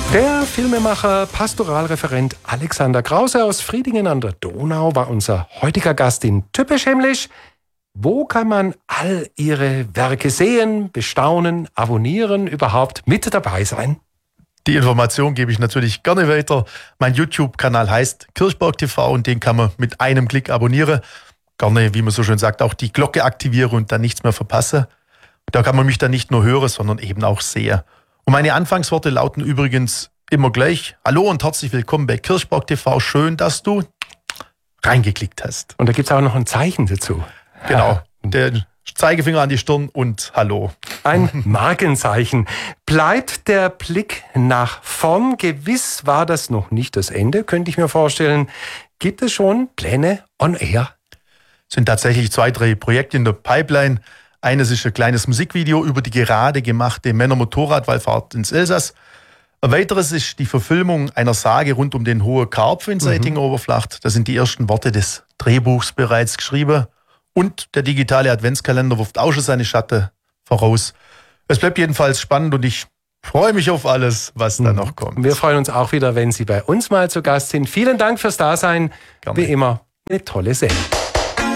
Der Filmemacher, Pastoralreferent Alexander Krause aus Friedingen an der Donau war unser heutiger Gast in Typisch Himmlisch. Wo kann man all Ihre Werke sehen, bestaunen, abonnieren, überhaupt mit dabei sein? Die Information gebe ich natürlich gerne weiter. Mein YouTube-Kanal heißt Kirchberg TV und den kann man mit einem Klick abonnieren. Gerne, wie man so schön sagt, auch die Glocke aktivieren und dann nichts mehr verpassen. Da kann man mich dann nicht nur hören, sondern eben auch sehen. Und meine Anfangsworte lauten übrigens immer gleich: Hallo und herzlich willkommen bei Kirchberg TV. Schön, dass du reingeklickt hast. Und da gibt es auch noch ein Zeichen dazu. Genau, der Zeigefinger an die Stirn und Hallo. Ein Markenzeichen. Bleibt der Blick nach vorn. Gewiss war das noch nicht das Ende, könnte ich mir vorstellen. Gibt es schon Pläne on air? Es sind tatsächlich 2, 3 Projekte in der Pipeline. Eines ist ein kleines Musikvideo über die gerade gemachte Männer-Motorradwallfahrt ins Elsass. Ein weiteres ist die Verfilmung einer Sage rund um den Hohen Karpfen in Seitinger-Oberflacht. Da sind die ersten Worte des Drehbuchs bereits geschrieben. Und der digitale Adventskalender wirft auch schon seine Schatten voraus. Es bleibt jedenfalls spannend und ich freue mich auf alles, was da noch kommt. Wir freuen uns auch wieder, wenn Sie bei uns mal zu Gast sind. Vielen Dank fürs Dasein. Gerne. Wie immer, eine tolle Sendung.